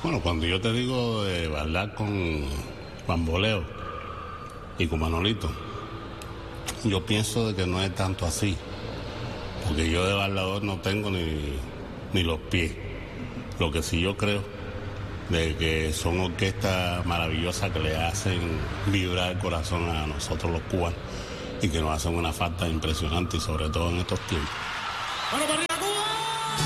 Bueno, cuando yo te digo de bailar con Bamboleo y con Manolito, yo pienso de que no es tanto así, porque yo de bailador no tengo ni los pies. Lo que sí yo creo de que son orquestas maravillosas que le hacen vibrar el corazón a nosotros los cubanos y que nos hacen una falta impresionante, y sobre todo en estos tiempos.